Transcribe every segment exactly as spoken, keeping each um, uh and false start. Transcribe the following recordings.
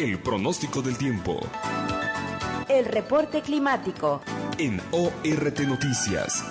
El pronóstico del tiempo. El reporte climático. En O R T Noticias.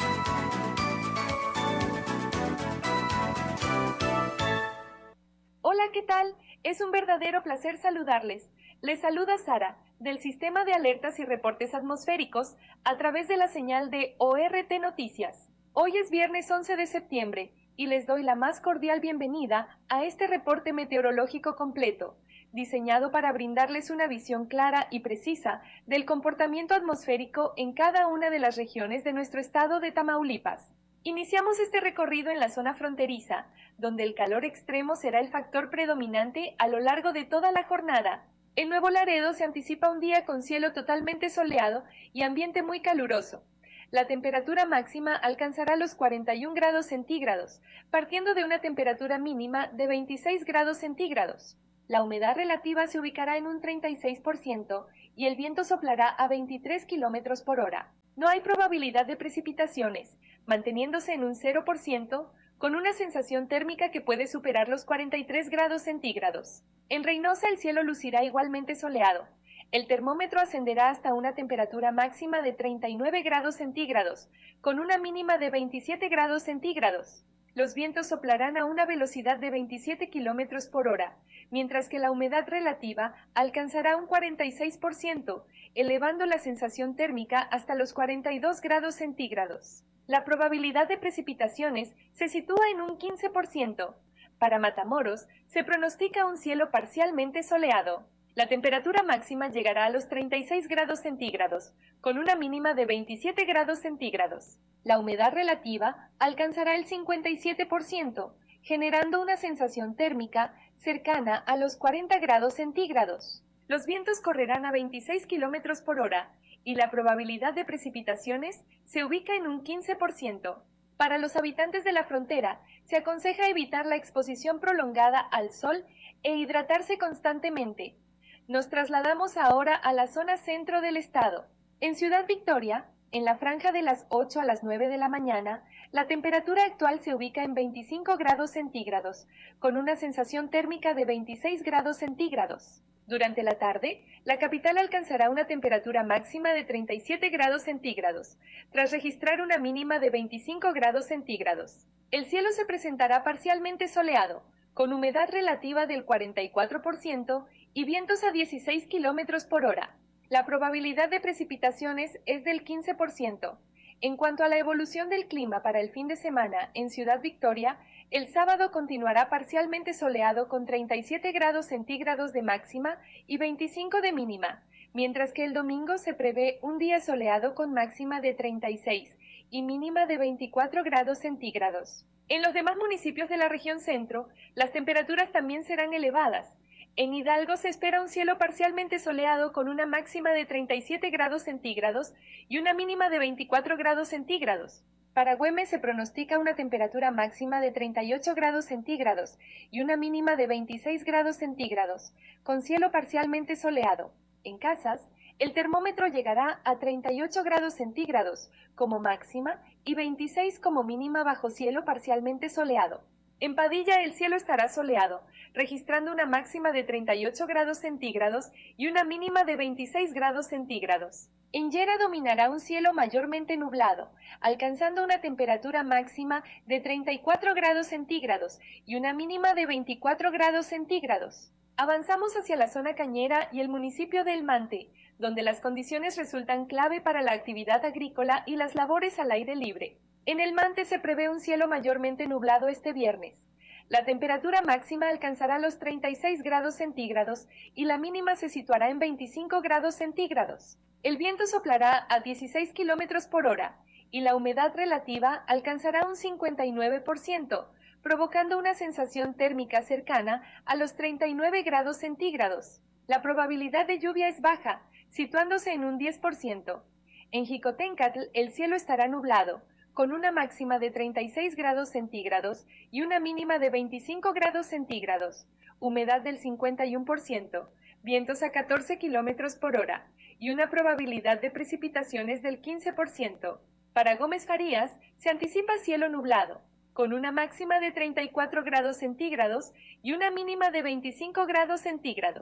Hola, ¿qué tal? Es un verdadero placer saludarles. Les saluda Sara, del Sistema de Alertas y Reportes Atmosféricos, a través de la señal de O R T Noticias. Hoy es viernes once de septiembre y les doy la más cordial bienvenida a este reporte meteorológico completo, diseñado para brindarles una visión clara y precisa del comportamiento atmosférico en cada una de las regiones de nuestro estado de Tamaulipas. Iniciamos este recorrido en la zona fronteriza, donde el calor extremo será el factor predominante a lo largo de toda la jornada. En Nuevo Laredo se anticipa un día con cielo totalmente soleado y ambiente muy caluroso. La temperatura máxima alcanzará los cuarenta y un grados centígrados, partiendo de una temperatura mínima de veintiséis grados centígrados. La humedad relativa se ubicará en un treinta y seis por ciento y el viento soplará a veintitrés kilómetros por hora. No hay probabilidad de precipitaciones, manteniéndose en un cero por ciento, con una sensación térmica que puede superar los cuarenta y tres grados centígrados. En Reynosa el cielo lucirá igualmente soleado. El termómetro ascenderá hasta una temperatura máxima de treinta y nueve grados centígrados, con una mínima de veintisiete grados centígrados. Los vientos soplarán a una velocidad de veintisiete kilómetros por hora, mientras que la humedad relativa alcanzará un cuarenta y seis por ciento, elevando la sensación térmica hasta los cuarenta y dos grados centígrados. La probabilidad de precipitaciones se sitúa en un quince por ciento. Para Matamoros, se pronostica un cielo parcialmente soleado. La temperatura máxima llegará a los treinta y seis grados centígrados, con una mínima de veintisiete grados centígrados. La humedad relativa alcanzará el cincuenta y siete por ciento, generando una sensación térmica cercana a los cuarenta grados centígrados. Los vientos correrán a veintiséis kilómetros por hora y la probabilidad de precipitaciones se ubica en un quince por ciento. Para los habitantes de la frontera, se aconseja evitar la exposición prolongada al sol e hidratarse constantemente. Nos trasladamos ahora a la zona centro del estado. En Ciudad Victoria, en la franja de las ocho a las nueve de la mañana, la temperatura actual se ubica en veinticinco grados centígrados, con una sensación térmica de veintiséis grados centígrados. Durante la tarde, la capital alcanzará una temperatura máxima de treinta y siete grados centígrados, tras registrar una mínima de veinticinco grados centígrados. El cielo se presentará parcialmente soleado, con humedad relativa del cuarenta y cuatro por ciento y vientos a dieciséis kilómetros por hora. La probabilidad de precipitaciones es del quince por ciento. En cuanto a la evolución del clima para el fin de semana en Ciudad Victoria, el sábado continuará parcialmente soleado con treinta y siete grados centígrados de máxima y veinticinco de mínima, mientras que el domingo se prevé un día soleado con máxima de treinta y seis y mínima de veinticuatro grados centígrados. En los demás municipios de la región centro, las temperaturas también serán elevadas. En Hidalgo se espera un cielo parcialmente soleado con una máxima de treinta y siete grados centígrados y una mínima de veinticuatro grados centígrados. Para Güemes se pronostica una temperatura máxima de treinta y ocho grados centígrados y una mínima de veintiséis grados centígrados, con cielo parcialmente soleado. En Casas, el termómetro llegará a treinta y ocho grados centígrados como máxima y veintiséis como mínima bajo cielo parcialmente soleado. En Padilla el cielo estará soleado, registrando una máxima de treinta y ocho grados centígrados y una mínima de veintiséis grados centígrados. En Llera dominará un cielo mayormente nublado, alcanzando una temperatura máxima de treinta y cuatro grados centígrados y una mínima de veinticuatro grados centígrados. Avanzamos hacia la zona cañera y el municipio de El Mante, donde las condiciones resultan clave para la actividad agrícola y las labores al aire libre. En El Mante se prevé un cielo mayormente nublado este viernes. La temperatura máxima alcanzará los treinta y seis grados centígrados y la mínima se situará en veinticinco grados centígrados. El viento soplará a dieciséis kilómetros por hora y la humedad relativa alcanzará un cincuenta y nueve por ciento, provocando una sensación térmica cercana a los treinta y nueve grados centígrados. La probabilidad de lluvia es baja, situándose en un diez por ciento. En Jicotencatl el cielo estará nublado, con una máxima de treinta y seis grados centígrados y una mínima de veinticinco grados centígrados, humedad del cincuenta y uno por ciento, vientos a catorce kilómetros por hora y una probabilidad de precipitaciones del quince por ciento. Para Gómez Farías se anticipa cielo nublado, con una máxima de treinta y cuatro grados centígrados y una mínima de veinticinco grados centígrados.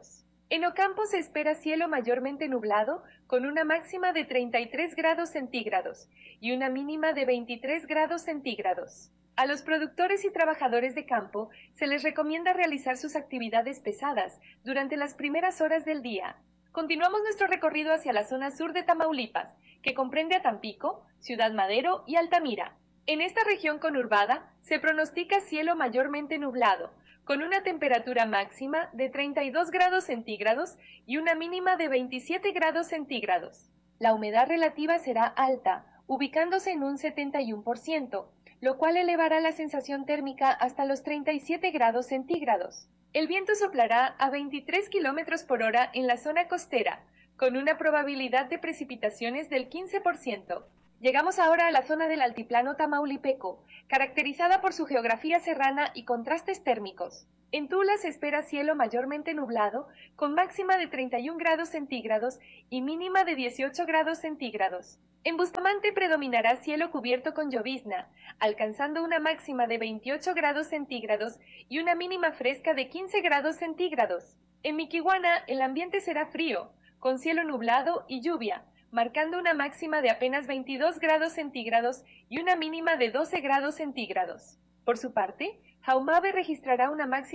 En Ocampo se espera cielo mayormente nublado, con una máxima de treinta y tres grados centígrados y una mínima de veintitrés grados centígrados. A los productores y trabajadores de campo se les recomienda realizar sus actividades pesadas durante las primeras horas del día. Continuamos nuestro recorrido hacia la zona sur de Tamaulipas, que comprende a Tampico, Ciudad Madero y Altamira. En esta región conurbada se pronostica cielo mayormente nublado, con una temperatura máxima de treinta y dos grados centígrados y una mínima de veintisiete grados centígrados. La humedad relativa será alta, ubicándose en un setenta y uno por ciento, lo cual elevará la sensación térmica hasta los treinta y siete grados centígrados. El viento soplará a veintitrés kilómetros por hora en la zona costera, con una probabilidad de precipitaciones del quince por ciento. Llegamos ahora a la zona del altiplano tamaulipeco, caracterizada por su geografía serrana y contrastes térmicos. En Tula se espera cielo mayormente nublado, con máxima de treinta y un grados centígrados y mínima de dieciocho grados centígrados. En Bustamante predominará cielo cubierto con llovizna, alcanzando una máxima de veintiocho grados centígrados y una mínima fresca de quince grados centígrados. En Miquihuana el ambiente será frío, con cielo nublado y lluvia, marcando una máxima de apenas veintidós grados centígrados y una mínima de doce grados centígrados. Por su parte, Jaumabe registrará una máxima